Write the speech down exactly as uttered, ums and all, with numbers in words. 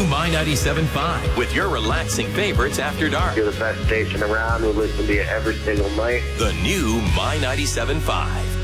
My ninety-seven point five with your relaxing favorites after dark. You're the best station around. We listen to you every single night. The new My ninety-seven point five.